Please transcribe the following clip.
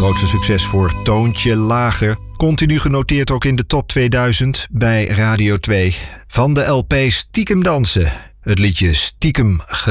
Grootste succes voor Toontje Lager. Continu genoteerd ook in de top 2000 bij Radio 2. Van de LP Stiekem Dansen. Het liedje Stiekem